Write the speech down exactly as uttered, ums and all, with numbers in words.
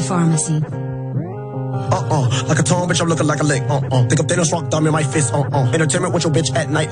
pharmacy. Uh-uh, like a tone, bitch, I'm looking like a lick. Uh-uh, think I'm Thanos, rock thumb in my fist. Uh-uh, entertainment with your bitch at night.